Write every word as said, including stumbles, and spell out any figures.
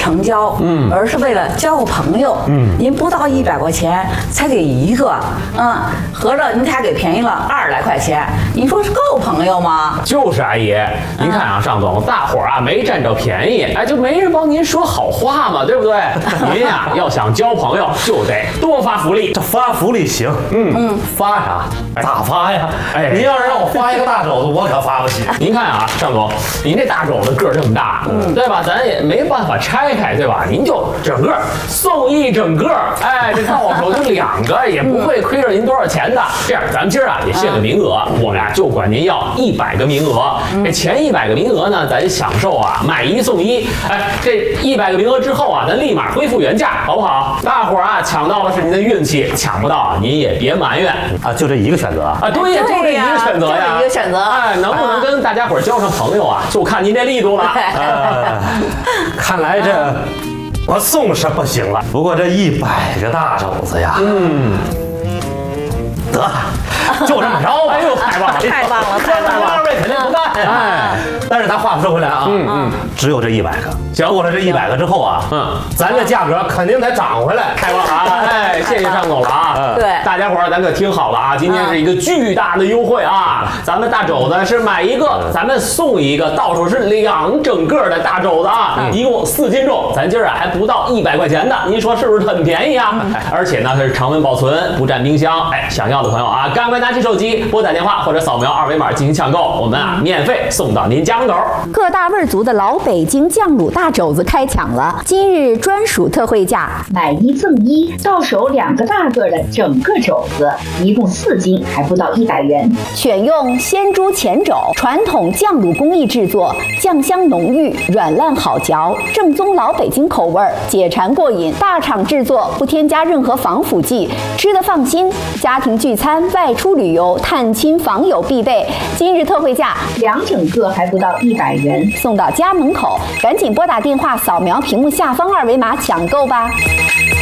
成交，嗯，而是为了交个朋友，嗯，您不到一百块钱才给一个，嗯，合着您才给便宜了二十来块钱，你说是够朋友吗？ 就是阿姨，您看啊，尚总，大伙儿啊没占着便宜，哎，就没人帮您说好话嘛，对不对？您呀、啊、要想交朋友，就得多发福利。 这发福利行，嗯嗯，发啥？咋发呀？哎，您要是让我发一个大肘子，我可发不起。 您看啊，尚总，您这大肘子个儿这么大，嗯，对吧？咱也没办法拆开，对吧？您就整个送一整个，哎，这到手就两个，也不会亏着您多少钱的。这样，咱们今儿啊也限个名额，我们俩就管您要一百个名额。这前一百个名额呢，咱享受啊买一送一。哎，这一百个名额之后啊，咱立马恢复原价，好不好？大伙儿啊抢到了是您的运气，抢不到您也别埋怨啊，就这一个选择啊。 啊，对呀，就这一个选择呀， 就这一个选择。 哎，能不能跟大家伙儿交上朋友啊，就看您这力度了。 呃，看来这我送是不行了，不过这一百个大肘子呀，嗯，得。就这么着吧！ 哎呦，太棒了， 太棒了，太棒了！ 二位肯定不干呀！哎，但是咱话说回来啊，嗯嗯，只有这一百个，行过了这一百个之后啊，嗯，咱这价格肯定得涨回来。 太棒了啊！哎，谢谢尚总了啊！ 对， 大家伙儿咱可听好了啊，今天是一个巨大的优惠啊！咱们大肘子是买一个，咱们送一个，到手是两整个的大肘子啊，一共四斤重，咱今儿啊还不到一百块钱的，您说是不是很便宜啊？而且呢，它是常温保存，不占冰箱。哎，想要的朋友啊，赶快拿起手机拨打电话或者扫描二维码进行抢购，我们啊免费送到您家门口。 各大味儿族的老北京酱卤大肘子开抢了，今日专属特惠价， 买一赠一，到手两个大个的整个肘子，一共四斤，还不到一百元。 选用鲜猪前肘，传统酱卤工艺制作，酱香浓郁，软烂好嚼，正宗老北京口味儿，解馋过瘾。大厂制作，不添加任何防腐剂，吃得放心。家庭聚餐、外出旅游、探亲访友必备。今日特惠价， 两整个还不到一百元， 送到家门口。赶紧拨打电话，扫描屏幕下方二维码抢购吧。